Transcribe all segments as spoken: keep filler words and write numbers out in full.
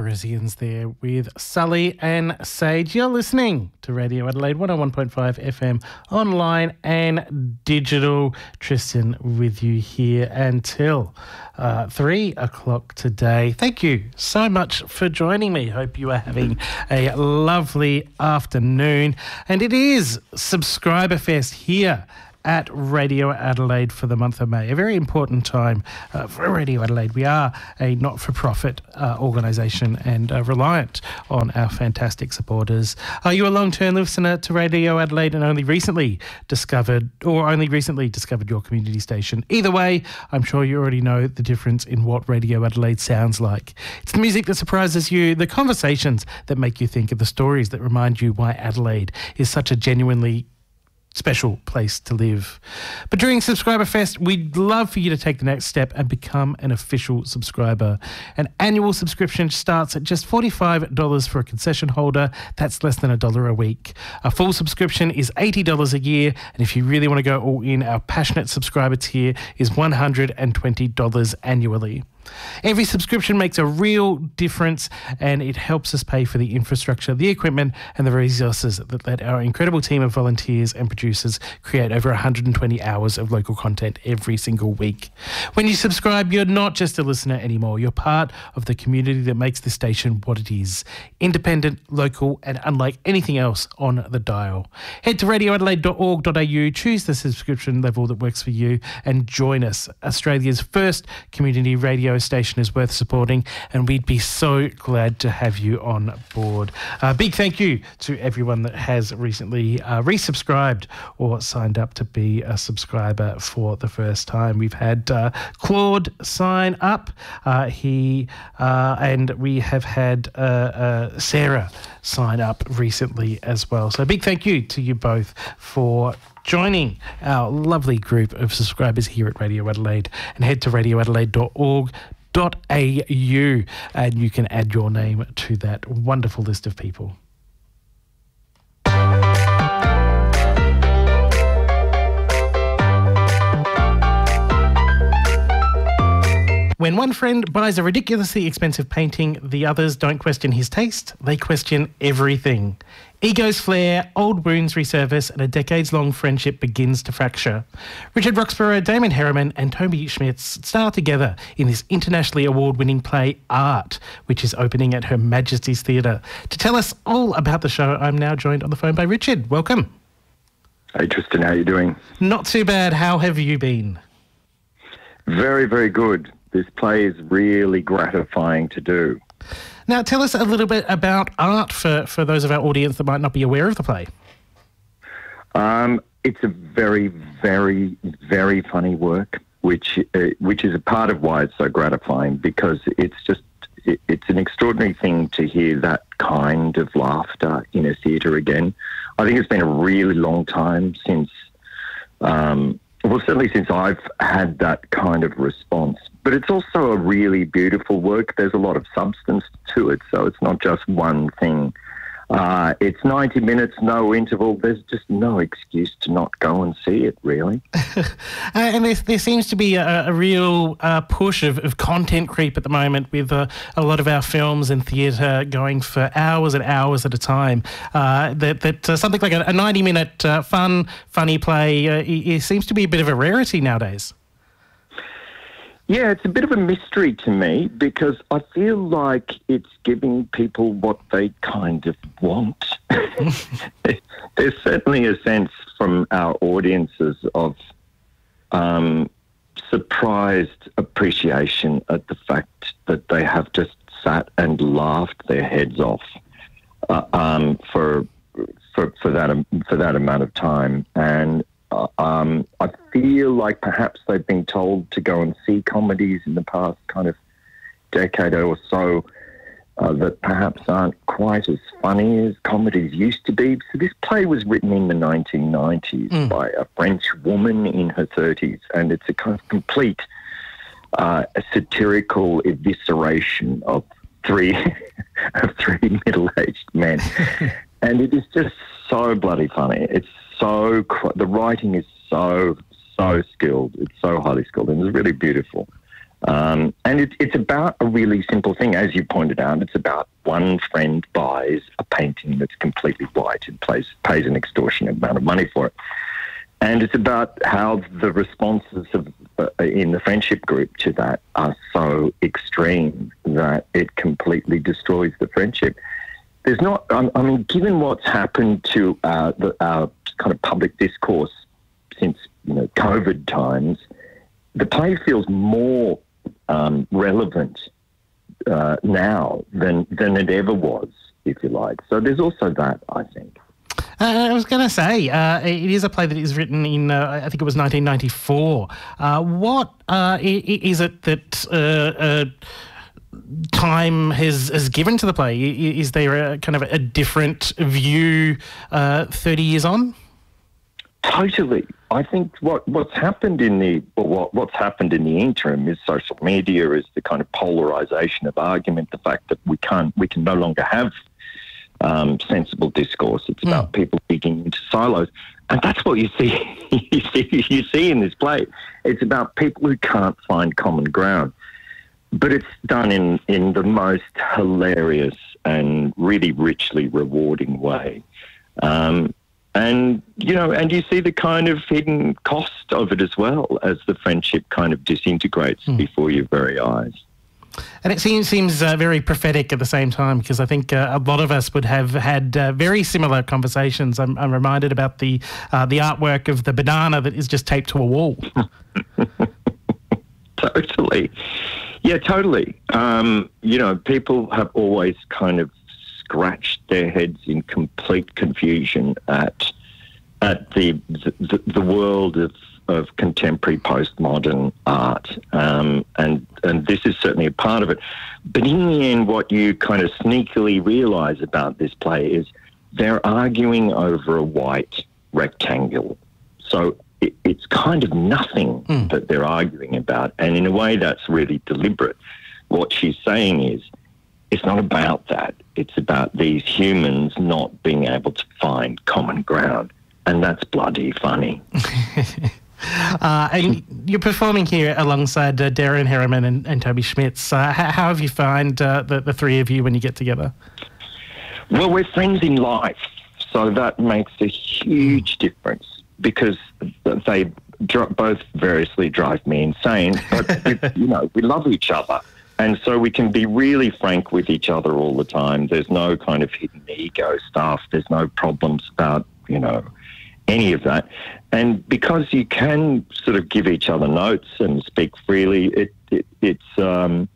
Parisians there with Sully and Sage. You're listening to Radio Adelaide one oh one point five F M online and digital. Tristan with you here until uh, three o'clock today. Thank you so much for joining me. Hope you are having a lovely afternoon. And it is Subscriber Fest here at Radio Adelaide for the month of May. A very important time uh, for Radio Adelaide. We are a not-for-profit uh, organisation and uh, reliant on our fantastic supporters. Are you a long-term listener to Radio Adelaide and only recently discovered or only recently discovered your community station? Either way, I'm sure you already know the difference in what Radio Adelaide sounds like. It's the music that surprises you, the conversations that make you think, of the stories that remind you why Adelaide is such a genuinely special place to live. But during Subscriber Fest, we'd love for you to take the next step and become an official subscriber. An annual subscription starts at just forty-five dollars for a concession holder. That's less than a dollar a week. A full subscription is eighty dollars a year, and if you really want to go all in, our passionate subscriber tier is one hundred twenty dollars annually. Every subscription makes a real difference, and it helps us pay for the infrastructure, the equipment and the resources that let our incredible team of volunteers and producers create over one hundred twenty hours of local content every single week. When you subscribe, you're not just a listener anymore. You're part of the community that makes this station what it is. Independent, local and unlike anything else on the dial. Head to radio adelaide dot org dot a u, choose the subscription level that works for you and join us. Australia's first community radio station is worth supporting, and we'd be so glad to have you on board. A uh, big thank you to everyone that has recently uh, resubscribed or signed up to be a subscriber for the first time. We've had uh, Claude sign up, uh, he uh, and we have had uh, uh, Sarah sign up recently as well. So a big thank you to you both for joining our lovely group of subscribers here at Radio Adelaide, and head to radio adelaide dot org dot a u and you can add your name to that wonderful list of people. When one friend buys a ridiculously expensive painting, the others don't question his taste, they question everything. Egos flare, old wounds resurface, and a decades-long friendship begins to fracture. Richard Roxburgh, Damon Herriman and Toby Schmitz star together in this internationally award-winning play Art, which is opening at Her Majesty's Theatre. To tell us all about the show, I'm now joined on the phone by Richard. Welcome. Hey Tristan, how are you doing? Not too bad. How have you been? Very, very good. This play is really gratifying to do. Now, tell us a little bit about Art for, for those of our audience that might not be aware of the play. Um, it's a very, very, very funny work, which uh, which is a part of why it's so gratifying, because it's just it, it's an extraordinary thing to hear that kind of laughter in a theatre again. I think it's been a really long time since, um, well, certainly since I've had that kind of response. But it's also a really beautiful work. There's a lot of substance to it, so it's not just one thing. Uh, it's ninety minutes, no interval. There's just no excuse to not go and see it, really. uh, and there, there seems to be a, a real uh, push of, of content creep at the moment, with uh, a lot of our films and theatre going for hours and hours at a time. Uh, that that uh, something like a ninety-minute uh, fun, funny play uh, it, it seems to be a bit of a rarity nowadays. Yeah, it's a bit of a mystery to me, because I feel like it's giving people what they kind of want. There's certainly a sense from our audiences of um, surprised appreciation at the fact that they have just sat and laughed their heads off uh, um, for for for that for that amount of time. And Uh, um, I feel like perhaps they've been told to go and see comedies in the past kind of decade or so uh, that perhaps aren't quite as funny as comedies used to be. So this play was written in the nineteen nineties mm. by a French woman in her thirties, and it's a kind of complete uh, a satirical evisceration of three of three middle-aged men. And it is just so bloody funny. It's so, the writing is so, so skilled. It's so highly skilled, and it's really beautiful. Um, and it, it's about a really simple thing, as you pointed out. It's about one friend buys a painting that's completely white and pays, pays an extortionate amount of money for it. And it's about how the responses of, uh, in the friendship group to that are so extreme that it completely destroys the friendship. There's not, I mean, given what's happened to uh, the, our kind of public discourse since, you know, COVID times, the play feels more um, relevant uh, now than than it ever was, if you like. So there's also that, I think. Uh, I was going to say, uh, it is a play that is written in, uh, I think it was nineteen ninety-four. Uh, what uh, is it that uh, uh, time has, has given to the play? Is there a kind of a different view uh, thirty years on? Totally. I think what, what's happened in the what, what's happened in the interim is social media, is the kind of polarisation of argument, the fact that we can't we can no longer have um, sensible discourse. It's about mm. people digging into silos, and that's what you see you see you see in this play. It's about people who can't find common ground, but it's done in in the most hilarious and really richly rewarding way. Um, And, you know, and you see the kind of hidden cost of it as well as the friendship kind of disintegrates mm. before your very eyes. And it seems seems uh, very prophetic at the same time, because I think uh, a lot of us would have had uh, very similar conversations. I'm, I'm reminded about the uh, the artwork of the banana that is just taped to a wall. Totally. Yeah, totally. Um, you know, people have always kind of scratched their heads in complete confusion at at the the, the world of, of contemporary postmodern art, um, and and this is certainly a part of it. But in the end, what you kind of sneakily realise about this play is they're arguing over a white rectangle. So it, it's kind of nothing mm. that they're arguing about, and in a way that's really deliberate. What she's saying is, it's not about that. It's about these humans not being able to find common ground. And that's bloody funny. uh, and you're performing here alongside uh, Darren Herriman and, and Toby Schmitz. Uh, how, how have you found uh, the, the three of you when you get together? Well, we're friends in life. So that makes a huge difference, because they dr- both variously drive me insane. But, we, you know, we love each other. And so we can be really frank with each other all the time. There's no kind of hidden ego stuff. There's no problems about, you know, any of that. And because you can sort of give each other notes and speak freely, it, it it's, um,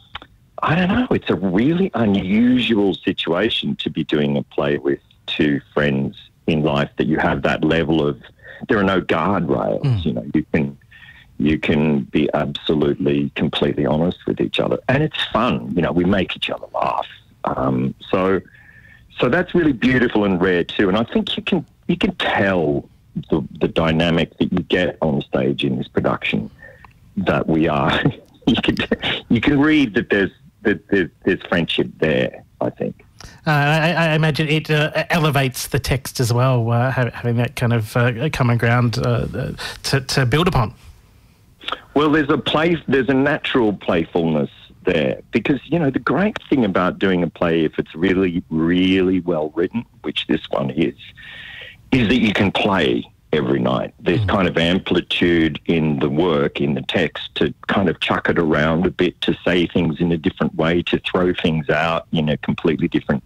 I don't know, it's a really unusual situation to be doing a play with two friends in life, that you have that level of, there are no guardrails, mm. you know, you can... You can be absolutely, completely honest with each other, and it's fun. You know, we make each other laugh. Um, so, so that's really beautiful and rare too. And I think you can you can tell the the dynamic that you get on stage in this production, that we are. you can you can read that there's that there's, there's friendship there, I think. Uh, I, I imagine it uh, elevates the text as well, uh, having that kind of uh, common ground uh, to to build upon. Well, there's a play, there's a natural playfulness there, because, you know, the great thing about doing a play, if it's really, really well written, which this one is, is that you can play every night. There's mm. kind of amplitude in the work, in the text, to kind of chuck it around a bit, to say things in a different way, to throw things out in a completely different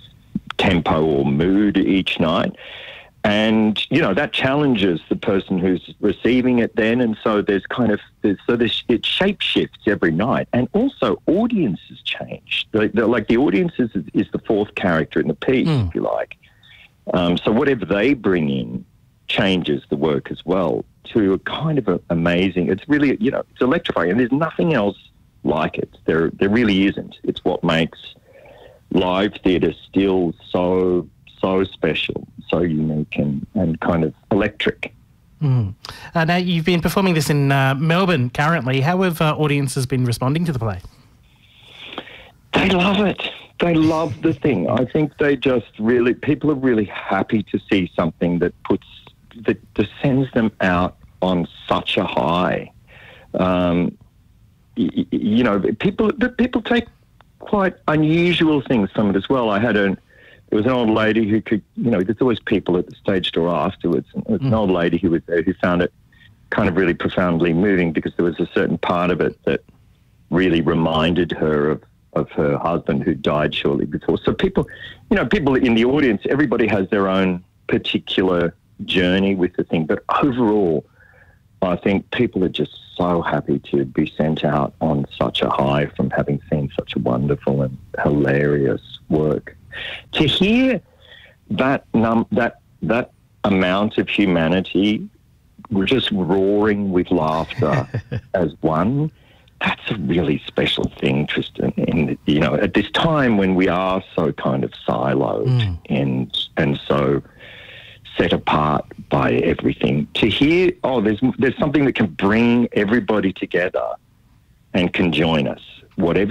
tempo or mood each night. And, you know, that challenges the person who's receiving it then. And so there's kind of, there's, so there's, it shape shifts every night. And also audiences change. The, the, like the audience is, is the fourth character in the piece, mm. if you like. Um, so whatever they bring in changes the work as well to a kind of a, amazing, it's really, you know, it's electrifying. And there's nothing else like it. There, there really isn't. It's what makes live theatre still so, so special, so unique and, and kind of electric. Mm. Uh, now, you've been performing this in uh, Melbourne currently. How have uh, audiences been responding to the play? They love it. They love the thing. I think they just really, people are really happy to see something that puts, that, that sends them out on such a high. Um, you know, people people take quite unusual things from it as well. I had a, there was an old lady who could, you know, there's always people at the stage door afterwards. And it was an old lady who was there who found it kind of really profoundly moving because there was a certain part of it that really reminded her of, of her husband who died shortly before. So people, you know, people in the audience, everybody has their own particular journey with the thing. But overall, I think people are just so happy to be sent out on such a high from having seen such a wonderful and hilarious work. To hear that num- that that amount of humanity, we're just roaring with laughter as one, that's a really special thing, Tristan. And, you know, at this time when we are so kind of siloed mm. and and so set apart by everything, to hear, oh, there's there's something that can bring everybody together and can join us, whatever